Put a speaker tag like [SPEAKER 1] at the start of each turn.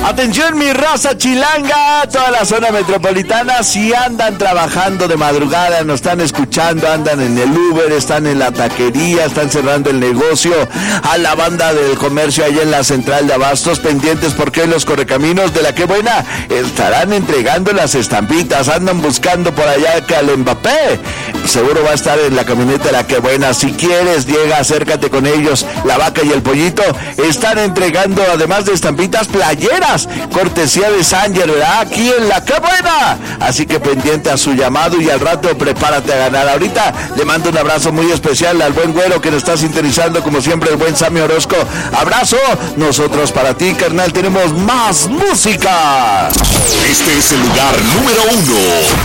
[SPEAKER 1] Atención mi raza chilanga, toda la zona metropolitana, si andan trabajando de madrugada, nos están escuchando, andan en el Uber, están en la taquería, están cerrando el negocio, a la banda del comercio allá en la central de abastos, pendientes porque los correcaminos de la Que Buena estarán entregando las estampitas, andan buscando por allá que al Mbappé, seguro va a estar en la camioneta de la Que Buena. Si quieres, llega, acércate con ellos, la Vaca y el Pollito están entregando, además de estampitas, playeras, cortesía de Sanger, ¿verdad? Aquí en la Que Buena. Así que pendiente a su llamado y al rato prepárate a ganar. Ahorita le mando un abrazo muy especial al buen güero que nos está sintonizando, como siempre, el buen Sammy Orozco. Abrazo, nosotros para ti, carnal, tenemos más música.
[SPEAKER 2] Este es el lugar número 1